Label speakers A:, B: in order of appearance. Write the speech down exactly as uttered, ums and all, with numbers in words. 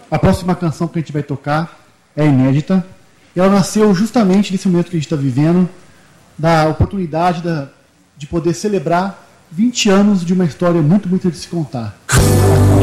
A: A próxima canção que a gente vai tocar é inédita. Ela nasceu justamente nesse momento que a gente está vivendo, da oportunidade da, de poder celebrar vinte anos de uma história muito, muito de se contar.